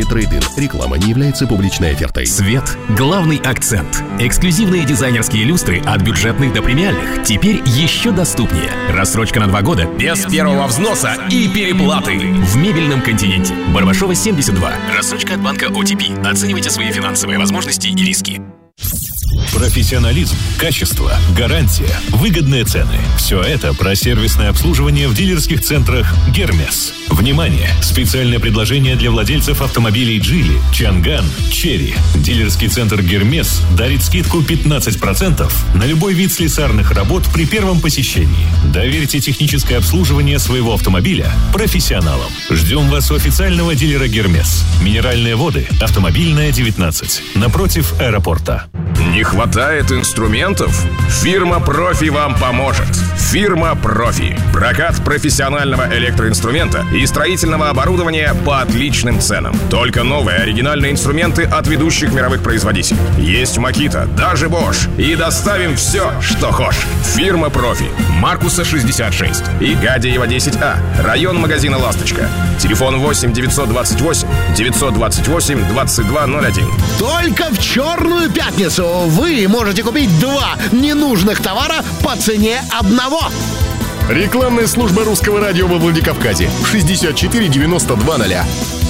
Трейд-ин. Реклама не является публичной офертой. Свет – главный акцент. Эксклюзивные дизайнерские люстры от бюджетных до премиальных. Теперь еще доступнее. Рассрочка на 2 года без первого взноса и переплаты. В мебельном континенте. Барбашова, 72. Рассрочка от банка OTP. Оценивайте свои финансовые возможности и риски. Профессионализм, качество, гарантия, выгодные цены. Все это про сервисное обслуживание в дилерских центрах «Гермес». Внимание! Специальное предложение для владельцев автомобилей «Джили», «Чанган», «Черри». Дилерский центр «Гермес» дарит скидку 15% на любой вид слесарных работ при первом посещении. Доверьте техническое обслуживание своего автомобиля профессионалам. Ждем вас у официального дилера «Гермес». Минеральные воды, Автомобильная, 19. Напротив аэропорта. Не хватает инструментов? Фирма «Профи» вам поможет. Фирма «Профи». Прокат профессионального электроинструмента и строительного оборудования по отличным ценам. Только новые оригинальные инструменты от ведущих мировых производителей. Есть Makita, даже Bosch. И доставим все, что хочешь. Фирма «Профи». Маркуса, 66. И Гадеева, 10А. Район магазина «Ласточка». Телефон 8 928 928 2201. Только в Черную пятницу вы можете купить 2 ненужных товара по цене одного. Рекламная служба Русского радио во Владикавказе. 64 92 0.